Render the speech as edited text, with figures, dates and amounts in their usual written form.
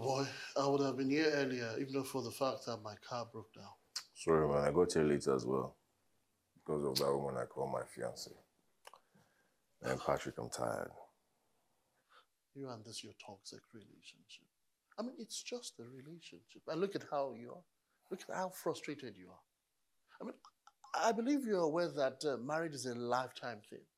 boy, I would have been here earlier, if not for the fact that my car broke down. Sorry, man. I got here late as well. Because of that woman I call my fiance. And Patrick, I'm tired. You and this, your toxic relationship. I mean, it's just a relationship. And look at how you are. Look at how frustrated you are. I mean, I believe you're aware that marriage is a lifetime thing.